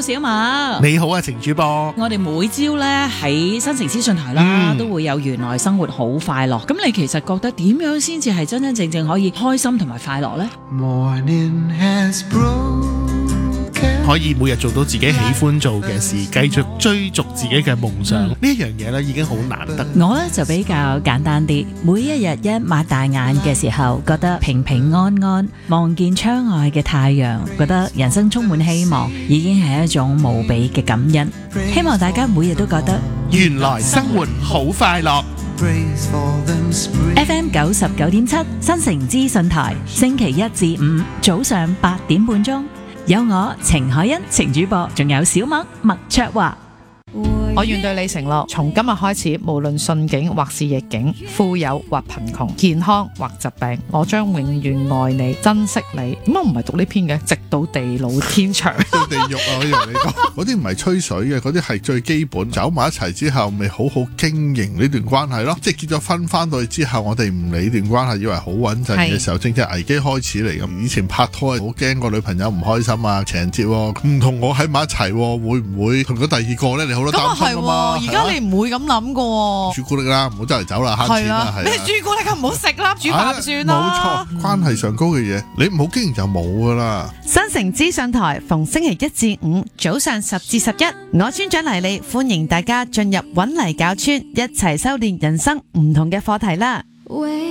小馬。 你好啊，程主播。 我哋每朝咧喺新城資訊台啦，都會有原來生活好快樂。咁你其實覺得點樣先至係真真正正可以開心同埋快樂呢？ 可以每日做到自己喜歡做嘅事，繼續追逐自己嘅夢想，呢一樣嘢咧已經好難得。 我咧就比較簡單啲，每一日一擘大眼嘅時候，覺得平平安安，望見窗外嘅太陽，覺得人生充滿希望，已經係一種無比嘅感恩。希望大家每日都覺得原來生活好快樂。 FM 99.7新城資訊台，星期一至五早上8點半鐘。有我程海欣程主播，仲有小麥麥卓華。 我願對你承諾，從今日開始，無論順境或是逆境，富有或貧窮，健康或疾病，我將永遠愛你、珍惜你。點解唔係讀呢篇嘅？直到地老天長。 到地獄啊！我以為你講嗰啲唔係吹水嘅，嗰啲係最基本。走埋一齊之後，咪好好經營呢段關係咯。即係結咗婚翻到去之後，我哋唔理段關係，以為好穩陣嘅時候，正正危機開始嚟咁。以前拍拖好驚個女朋友唔開心啊，情人節唔同我喺埋一齊，會唔會同咗第二個咧？你好多擔心。 係喎，而家你唔會咁諗噶。 朱古力啦，唔好周圍走啦，慳錢啦，係。 咩朱古力咁唔好食啦，煮飯算啦。 冇錯，關係上高嘅嘢，你唔好經營就冇噶啦。 新城資訊台逢星期一至五早上10至11，我村長黎利歡迎大家進入搵泥搞村，一齊修煉人生唔同嘅課題啦。